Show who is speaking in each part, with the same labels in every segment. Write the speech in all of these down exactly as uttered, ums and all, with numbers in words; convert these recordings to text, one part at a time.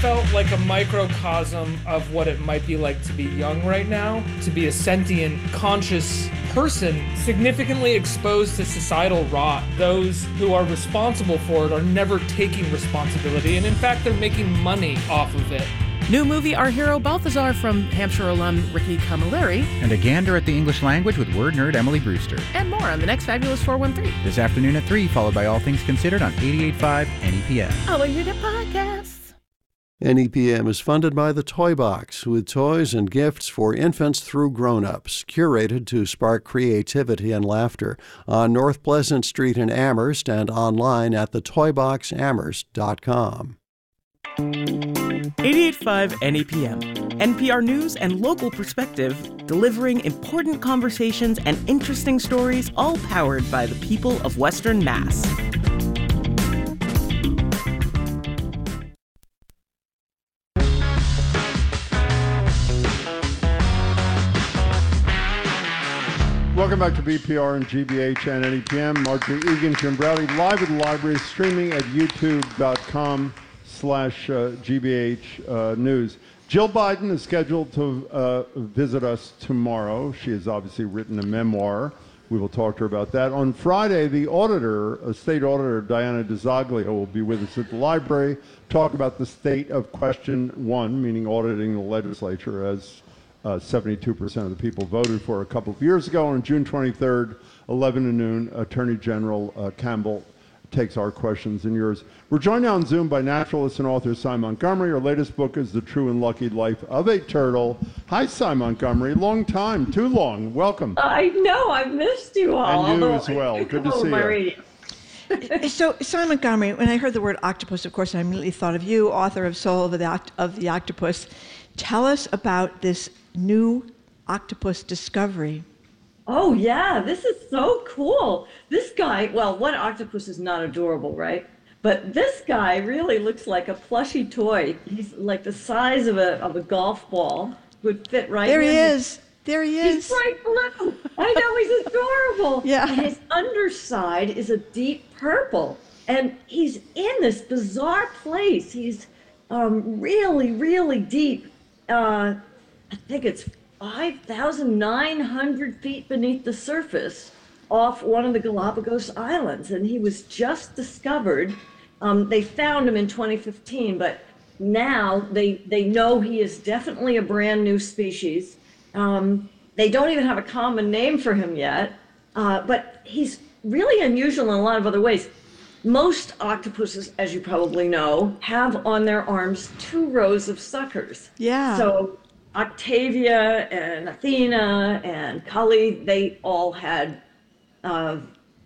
Speaker 1: felt like a microcosm of what it might be like to be young right now, to be a sentient, conscious person, significantly exposed to societal rot. Those who are responsible for it are never taking responsibility, and in fact, they're making money off of it.
Speaker 2: New movie Our Hero Balthazar from Hampshire alum Ricky Camilleri.
Speaker 3: And a gander at the English language with word nerd Emily Brewster.
Speaker 2: And more on the next Fabulous four one three.
Speaker 3: This afternoon at three, followed by All Things Considered on eighty-eight point five N E P M.
Speaker 2: Oh, well, you're the podcasts.
Speaker 4: N E P M is funded by the Toy Box, with toys and gifts for infants through grown-ups, curated to spark creativity and laughter on North Pleasant Street in Amherst and online at the toy box amherst dot com.
Speaker 2: eighty-eight point five N E P M, N P R News and local perspective, delivering important conversations and interesting stories, all powered by the people of Western Mass.
Speaker 5: Welcome back to B P R and G B H and N E P M. Marjorie Egan, Jim Browdy, live at the library, streaming at youtube.com slash GBH uh, News. Jill Biden is scheduled to uh, visit us tomorrow. She has obviously written a memoir. We will talk to her about that. On Friday, the auditor, uh, state auditor Diana DiZoglio, will be with us at the library, talk about the state of question one, meaning auditing the legislature, as uh, seventy-two percent of the people voted for a couple of years ago. On June twenty-third, eleven to noon, Attorney General uh, Campbell takes our questions and yours. We're joined now on Zoom by naturalist and author Sy Montgomery. Her latest book is The True and Lucky Life of a Turtle. Hi, Sy Montgomery. Long time, too long. Welcome.
Speaker 6: I know, I've missed you all.
Speaker 5: And you as well. Good to see you.
Speaker 6: Radio.
Speaker 7: So, Sy Montgomery, when I heard the word octopus, of course, I immediately thought of you, author of Soul of the, Oct- of the Octopus. Tell us about this new octopus discovery.
Speaker 6: Oh, yeah, this is so cool. This guy, well, what octopus is not adorable, right? But this guy really looks like a plushy toy. He's like the size of a of a golf ball. Would fit right
Speaker 7: there
Speaker 6: in.
Speaker 7: There he is. There he is.
Speaker 6: He's bright blue. I know, he's adorable.
Speaker 7: Yeah.
Speaker 6: And his underside is a deep purple. And he's in this bizarre place. He's um, really, really deep. Uh, I think it's five thousand nine hundred feet beneath the surface off one of the Galapagos Islands. And he was just discovered. Um, they found him in twenty fifteen, but now they, they know he is definitely a brand new species. Um, they don't even have a common name for him yet, uh, but he's really unusual in a lot of other ways. Most octopuses, as you probably know, have on their arms two rows of suckers.
Speaker 7: Yeah.
Speaker 6: So Octavia and Athena and Cully, they all had uh,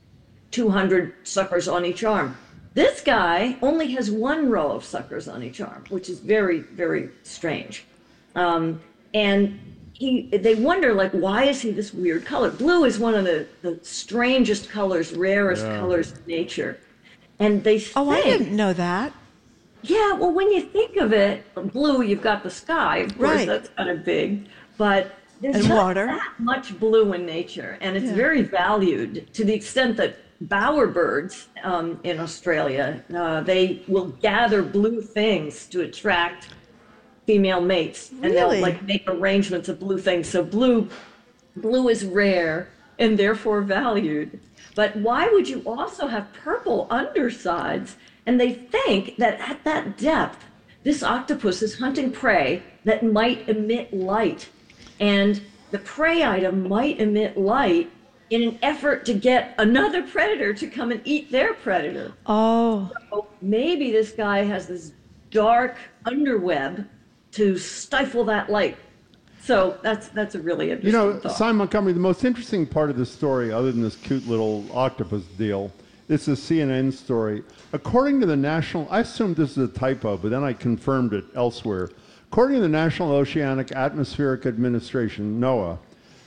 Speaker 6: two hundred suckers on each arm. This guy only has one row of suckers on each arm, which is very, very strange. Um, and he, they wonder, like, why is he this weird color? Blue is one of the, the strangest colors, rarest yeah. colors in nature. And they think,
Speaker 7: oh, I didn't know that.
Speaker 6: Yeah, well, when you think of it, blue, you've got the sky, of course,
Speaker 7: right.
Speaker 6: That's kind of big, but there's
Speaker 7: and
Speaker 6: not
Speaker 7: water.
Speaker 6: that much blue in nature, and it's
Speaker 7: yeah.
Speaker 6: very valued to the extent that bowerbirds um, in Australia, uh, they will gather blue things to attract female mates, and
Speaker 7: really?
Speaker 6: they'll like make arrangements of blue things. So blue, blue is rare and therefore valued. But why would you also have purple undersides? And they think that at that depth, this octopus is hunting prey that might emit light. And the prey item might emit light in an effort to get another predator to come and eat their predator.
Speaker 7: Oh.
Speaker 6: So maybe this guy has this dark underweb to stifle that light. So that's that's a really interesting
Speaker 5: You know,
Speaker 6: thought.
Speaker 5: Sy Montgomery, the most interesting part of this story, other than this cute little octopus deal, is a C N N story. According to the National, I assumed this is a typo, but then I confirmed it elsewhere. According to the National Oceanic Atmospheric Administration, NOAA,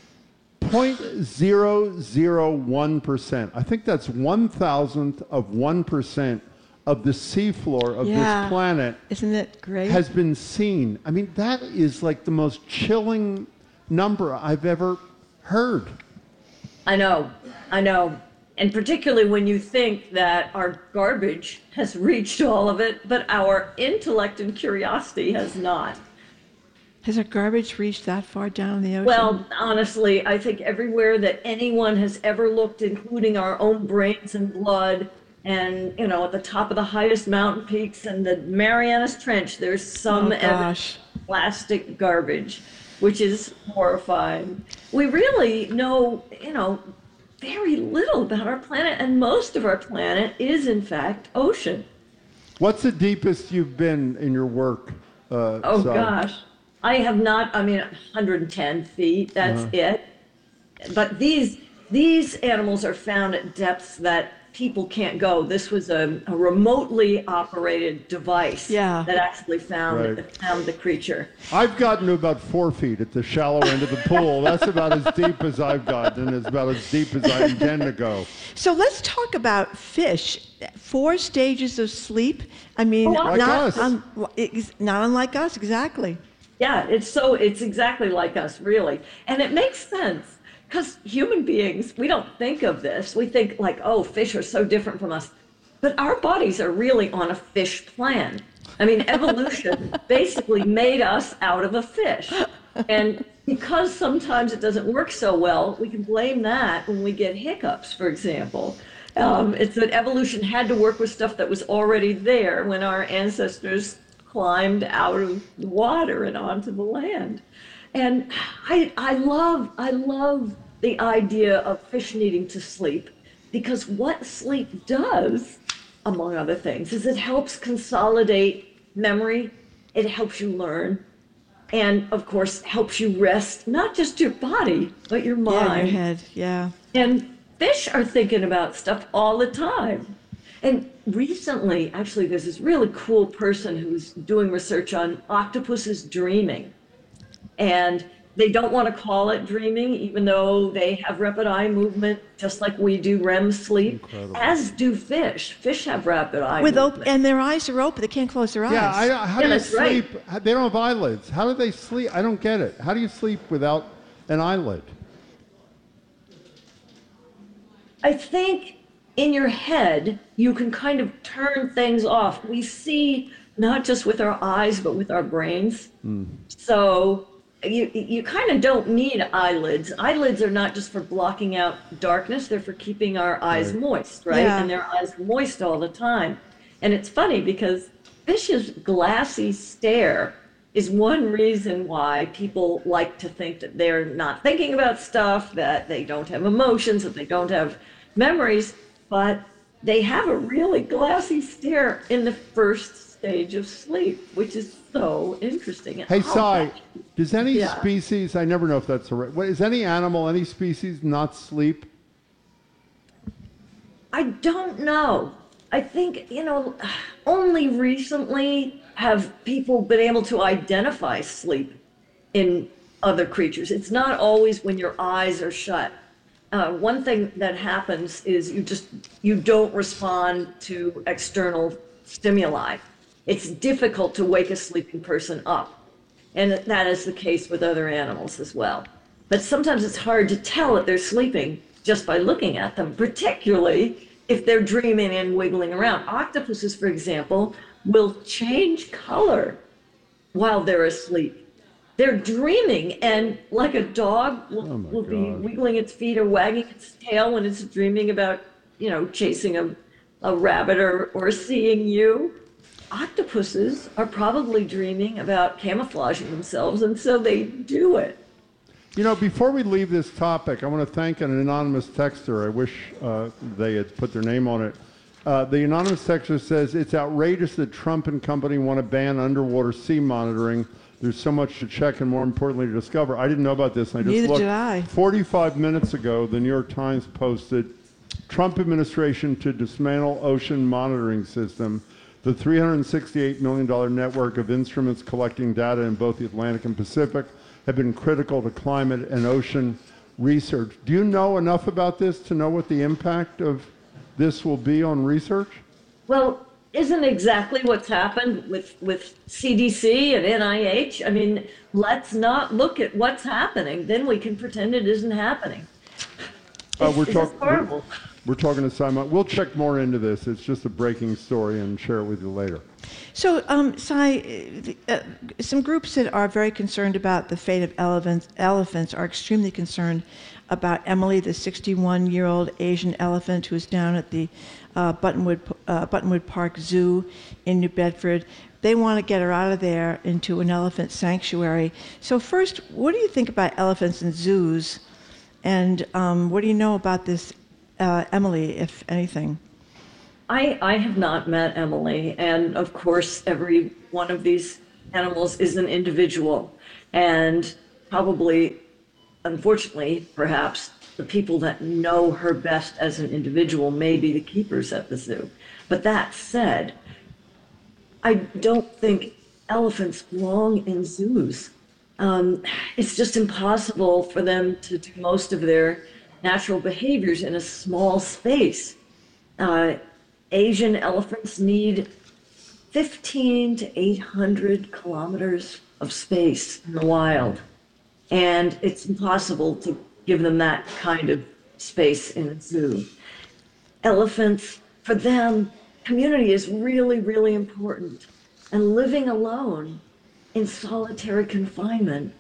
Speaker 5: zero point zero zero one percent, I think that's one thousandth of one percent of the seafloor of
Speaker 7: yeah.
Speaker 5: this planet
Speaker 7: Isn't it great?
Speaker 5: has been seen. I mean, that is like the most chilling number I've ever heard.
Speaker 6: I know, I know. And particularly when you think that our garbage has reached all of it, but our intellect and curiosity has not.
Speaker 7: Has our garbage reached that far down in the ocean?
Speaker 6: Well, honestly, I think everywhere that anyone has ever looked, including our own brains and blood, and, you know, at the top of the highest mountain peaks and the Marianas Trench, there's some
Speaker 7: Oh,
Speaker 6: evidence
Speaker 7: gosh.
Speaker 6: of plastic garbage, which is horrifying. We really know, you know, very little about our planet, and most of our planet is, in fact, ocean.
Speaker 5: What's the deepest you've been in your work? Uh,
Speaker 6: Oh,
Speaker 5: Sally?
Speaker 6: gosh. I have not, I mean, one hundred ten feet, that's it. But these these animals are found at depths that people can't go. This was a, a remotely operated device
Speaker 7: Yeah.
Speaker 6: that actually found
Speaker 5: Right.
Speaker 6: found the creature.
Speaker 5: I've gotten to about four feet at the shallow end of the pool. That's about as deep as I've gotten, and it's about as deep as I intend to go.
Speaker 7: So let's talk about fish. Four stages of sleep. I mean,
Speaker 6: Oh, like
Speaker 7: not
Speaker 5: us.
Speaker 7: un- ex- not unlike us, exactly.
Speaker 6: Yeah, it's so it's exactly like us, really. And it makes sense because human beings, we don't think of this. We think like, oh, fish are so different from us. But our bodies are really on a fish plan. I mean, evolution basically made us out of a fish. And because sometimes it doesn't work so well, we can blame that when we get hiccups, for example. Um, it's that evolution had to work with stuff that was already there when our ancestors climbed out of the water and onto the land. And I, I love, I love the idea of fish needing to sleep, because what sleep does, among other things, is it helps consolidate memory, it helps you learn, and of course helps you rest, not just your body, but your
Speaker 7: Yeah,
Speaker 6: mind.
Speaker 7: your head. Yeah.
Speaker 6: And fish are thinking about stuff all the time. And recently, actually, there's this really cool person who's doing research on octopuses dreaming. And they don't want to call it dreaming, even though they have rapid eye movement, just like we do R E M sleep,
Speaker 5: Incredible.
Speaker 6: as do fish. Fish have rapid eye
Speaker 7: With op-
Speaker 6: movement.
Speaker 7: and their eyes are open. They can't close their eyes.
Speaker 5: Yeah, I, how
Speaker 6: Yeah,
Speaker 5: do you
Speaker 6: that's right.
Speaker 5: sleep? How- They don't have eyelids. How do they sleep? I don't get it. How do you sleep without an eyelid?
Speaker 6: I think in your head, you can kind of turn things off. We see not just with our eyes, but with our brains. So you you kind of don't need eyelids. Eyelids are not just for blocking out darkness, they're for keeping our eyes moist, right?
Speaker 7: Yeah.
Speaker 6: And their eyes are moist all the time. And it's funny because fish's glassy stare is one reason why people like to think that they're not thinking about stuff, that they don't have emotions, that they don't have memories, but they have a really glassy stare in the first stage of sleep, which is so interesting.
Speaker 5: Hey,
Speaker 6: Oh,
Speaker 5: Sai, does any
Speaker 6: Yeah.
Speaker 5: species, I never know if that's the right, what, is any animal, any species not sleep?
Speaker 6: I don't know. I think, you know, only recently have people been able to identify sleep in other creatures. It's not always when your eyes are shut. Uh, one thing that happens is you just, you don't respond to external stimuli. It's difficult to wake a sleeping person up. And that is the case with other animals as well. But sometimes it's hard to tell that they're sleeping just by looking at them, particularly if they're dreaming and wiggling around. Octopuses, for example, will change color while they're asleep. They're dreaming, and like a dog will,
Speaker 5: Oh my
Speaker 6: will be
Speaker 5: God.
Speaker 6: wiggling its feet or wagging its tail when it's dreaming about, you know, chasing a, a rabbit or, or seeing you. Octopuses are probably dreaming about camouflaging themselves, and so they do it.
Speaker 5: You know, before we leave this topic, I want to thank an anonymous texter. I wish uh, they had put their name on it. Uh, the anonymous texter says, it's outrageous that Trump and company want to ban underwater sea monitoring. There's so much to check and, more importantly, to discover. I didn't know about this. And I just
Speaker 7: Neither
Speaker 5: looked.
Speaker 7: did I.
Speaker 5: forty-five minutes ago, the New York Times posted, Trump administration to dismantle ocean monitoring system. The three hundred sixty-eight million dollars network of instruments collecting data in both the Atlantic and Pacific have been critical to climate and ocean research. Do you know enough about this to know what the impact of this will be on research?
Speaker 6: Well, isn't exactly what's happened with, with C D C and N I H? I mean, let's not look at what's happening. Then we can pretend it isn't happening.
Speaker 5: Uh, we're
Speaker 6: it's
Speaker 5: talking.
Speaker 6: horrible.
Speaker 5: We're talking to Simon. We'll check more into this. It's just a breaking story and share it with you later.
Speaker 7: So, um, Sai, uh, some groups that are very concerned about the fate of elephants, elephants are extremely concerned about Emily, the sixty-one-year-old Asian elephant who's down at the uh, Buttonwood, uh, Buttonwood Park Zoo in New Bedford. They want to get her out of there into an elephant sanctuary. So first, what do you think about elephants in zoos? And um, what do you know about this uh, Emily, if anything?
Speaker 6: I, I have not met Emily, and of course, every one of these animals is an individual, and probably, unfortunately, perhaps, the people that know her best as an individual may be the keepers at the zoo. But that said, I don't think elephants belong in zoos. Um, it's just impossible for them to do most of their natural behaviors in a small space. Uh, Asian elephants need fifteen to eight hundred kilometers of space in the wild. And it's impossible to give them that kind of space in a zoo. Elephants, for them, community is really, really important. And living alone in solitary confinement,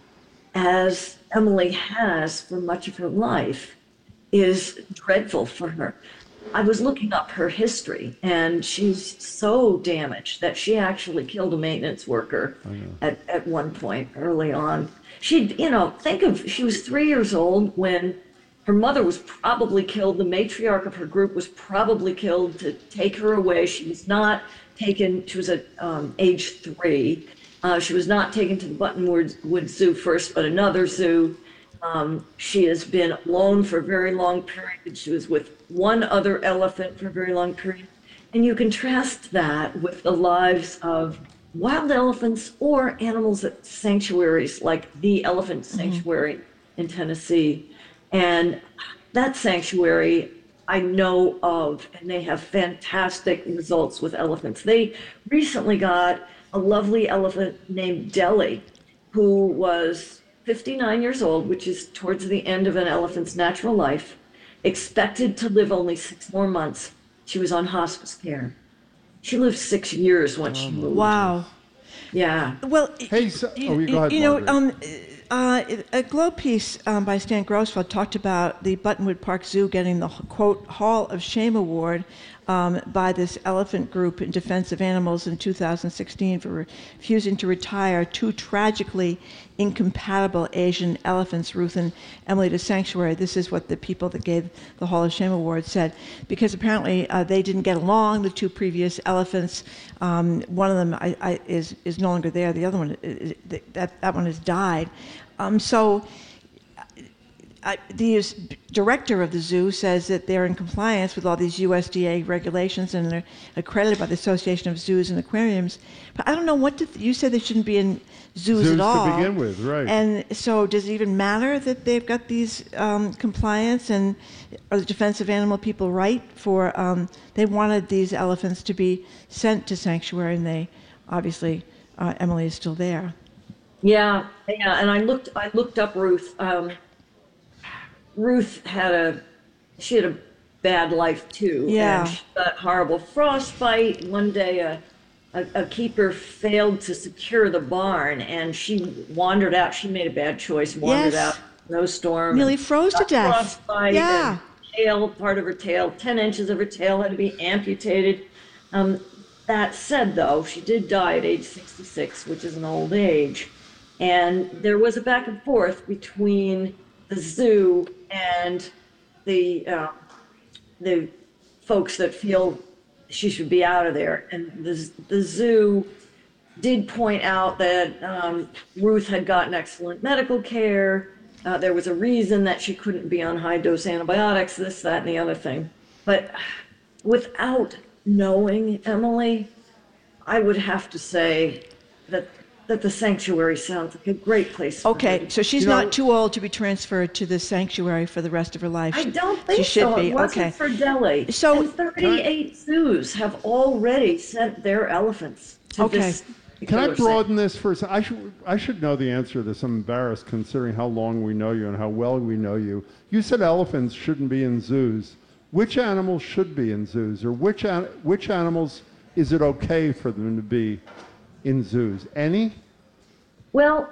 Speaker 6: as Emily has for much of her life, is dreadful for her. I was looking up her history, and she's so damaged that she actually killed a maintenance worker at, at one point early on. She'd, you know, think of, she was three years old when her mother was probably killed. The matriarch of her group was probably killed to take her away. She was not taken, she was at um, age three. Uh, she was not taken to the Buttonwood Wood Zoo first, but another zoo. Um, she has been alone for a very long period. She was with one other elephant for a very long period. And you contrast that with the lives of wild elephants or animals at sanctuaries like the Elephant Sanctuary mm-hmm. in Tennessee. And that sanctuary I know of, and they have fantastic results with elephants. They recently got a lovely elephant named Deli, who was fifty-nine years old, which is towards the end of an elephant's natural life, expected to live only six more months. She was on hospice care. She lived six years when she moved.
Speaker 7: Wow.
Speaker 6: Yeah.
Speaker 7: Well,
Speaker 5: hey, so, oh, you, go ahead,
Speaker 7: you know,
Speaker 5: Margaret.
Speaker 7: um, uh, a Globe piece um, by Stan Grossfeld talked about the Buttonwood Park Zoo getting the, quote, Hall of Shame Award um, by this elephant group in defense of animals in two thousand sixteen for refusing to retire two tragically incompatible Asian elephants, Ruth and Emily, to sanctuary. This is what the people that gave the Hall of Shame Award said, because apparently uh, they didn't get along, the two previous elephants. Um, one of them I, I, is, is no longer there. The other one, is, that, that one has died. Um, so I, the director of the zoo says that they're in compliance with all these U S D A regulations and they're accredited by the Association of Zoos and Aquariums. But I don't know, what did, you said they shouldn't be in zoos,
Speaker 5: zoos
Speaker 7: at all.
Speaker 5: to begin with, right.
Speaker 7: And so does it even matter that they've got these um, compliance, and are the defense of animal people right for, um, they wanted these elephants to be sent to sanctuary, and they, obviously, uh, Emily is still there.
Speaker 6: Yeah, yeah, and I looked, I looked up Ruth. Um, Ruth had a, she had a bad life too.
Speaker 7: Yeah.
Speaker 6: And she got horrible frostbite. One day a, a, a keeper failed to secure the barn and she wandered out. She made a bad choice, wandered
Speaker 7: Yes.
Speaker 6: out, snowstorm.
Speaker 7: Nearly
Speaker 6: and
Speaker 7: froze to
Speaker 6: got
Speaker 7: death.
Speaker 6: Frostbite.
Speaker 7: Yeah.
Speaker 6: And tail, part of her tail, ten inches of her tail had to be amputated. Um, that said though, she did die at age sixty-six, which is an old age. And there was a back and forth between the zoo and the uh, the folks that feel she should be out of there. And the, the zoo did point out that um, Ruth had gotten excellent medical care. Uh, there was a reason that she couldn't be on high-dose antibiotics, this, that, and the other thing. But without knowing Emily, I would have to say that that the sanctuary sounds like a great place for
Speaker 7: Okay,
Speaker 6: her.
Speaker 7: so she's
Speaker 5: You know-
Speaker 7: not too old to be transferred to the sanctuary for the rest of her life.
Speaker 6: I don't think
Speaker 7: she should
Speaker 6: so.
Speaker 7: be.
Speaker 6: It wasn't
Speaker 7: Okay.
Speaker 6: for Delhi.
Speaker 7: So-
Speaker 6: and thirty-eight zoos have already sent their elephants to
Speaker 7: Okay.
Speaker 6: this
Speaker 5: Can I
Speaker 6: killer
Speaker 5: broaden this for a second? I should, I should know the answer to this. I'm embarrassed considering how long we know you and how well we know you. You said elephants shouldn't be in zoos. Which animals should be in zoos? Or which, an, which animals is it okay for them to be in zoos? Any?
Speaker 6: Well,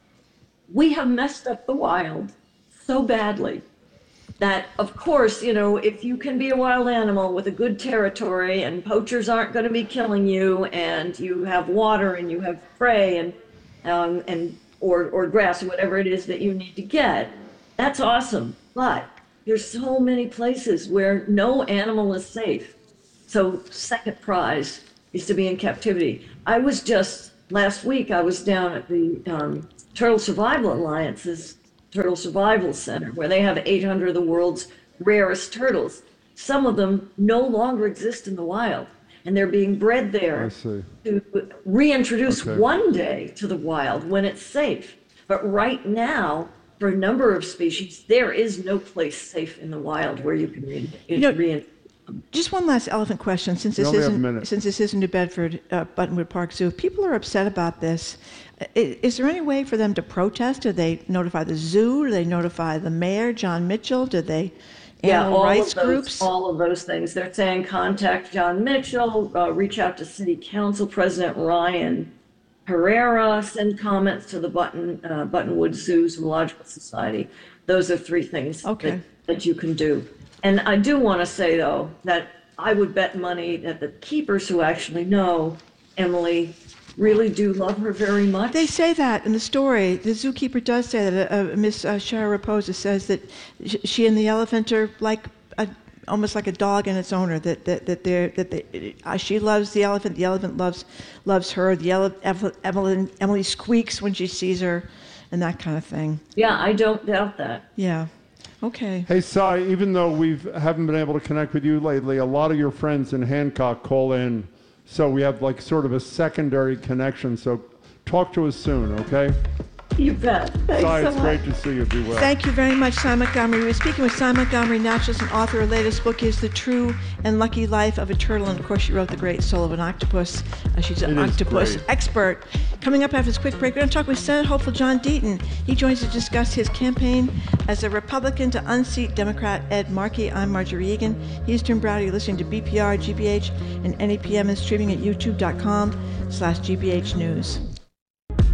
Speaker 6: we have messed up the wild so badly that, of course, you know, if you can be a wild animal with a good territory and poachers aren't going to be killing you and you have water and you have prey and um, and or, or grass or whatever it is that you need to get, that's awesome. But there's so many places where no animal is safe. So second prize is to be in captivity. I was just, last week, I was down at the um, Turtle Survival Alliance's Turtle Survival Center, where they have eight hundred of the world's rarest turtles. Some of them no longer exist in the wild, and they're being bred there
Speaker 5: I see.
Speaker 6: to reintroduce
Speaker 5: Okay.
Speaker 6: one day to the wild when it's safe. But right now, for a number of species, there is no place safe in the wild where you can re-
Speaker 7: You know,
Speaker 6: re-
Speaker 7: Just one last elephant question, since
Speaker 5: We
Speaker 7: this
Speaker 5: only have a
Speaker 7: isn't
Speaker 5: minute.
Speaker 7: since this isn't New Bedford uh, Buttonwood Park Zoo. People are upset about this. Is, is there any way for them to protest? Do they notify the zoo? Do they notify the mayor, John Mitchell? Do they
Speaker 6: Yeah,
Speaker 7: animal
Speaker 6: all
Speaker 7: rights
Speaker 6: of those,
Speaker 7: groups?
Speaker 6: all of those things. They're saying contact John Mitchell, uh, reach out to City Council President Ryan Herrera, send comments to the Button uh, Buttonwood Zoo Zoological Society. Those are three things
Speaker 7: Okay.
Speaker 6: that, that you can do. And I do want to say, though, that I would bet money that the keepers who actually know Emily really do love her very much.
Speaker 7: They say that in the story. The zookeeper does say that. Uh, uh, Miss uh, Shara Raposa says that sh- she and the elephant are like a, almost like a dog and its owner. That that that they're that they, uh, she loves the elephant. The elephant loves loves her. The ele- Evel- Evelyn Emily squeaks when she sees her, and that kind of thing.
Speaker 6: Yeah, I don't doubt that.
Speaker 7: Yeah. Okay.
Speaker 5: Hey, Cy, even though we haven't been able to connect with you lately, a lot of your friends in Hancock call in, so we have like sort of a secondary connection. So talk to us soon, okay?
Speaker 6: You bet. Thanks
Speaker 5: Cy,
Speaker 6: so
Speaker 5: it's
Speaker 6: much.
Speaker 5: great to see you. Be well.
Speaker 7: Thank you very much, Cy Montgomery. We're speaking with Cy Montgomery, naturalist and author. Her latest book is The True and Lucky Life of a Turtle. And of course, she wrote The Great Soul of an Octopus. Uh, she's an
Speaker 5: It is
Speaker 7: octopus
Speaker 5: great.
Speaker 7: expert. Coming up after this quick break, we're going to talk with Senate hopeful John Deaton. He joins to discuss his campaign as a Republican to unseat Democrat Ed Markey. I'm Marjorie Egan. He's Tim Browder. You're listening to B P R, G B H, and N E P M and streaming at youtube.com slash GBH News.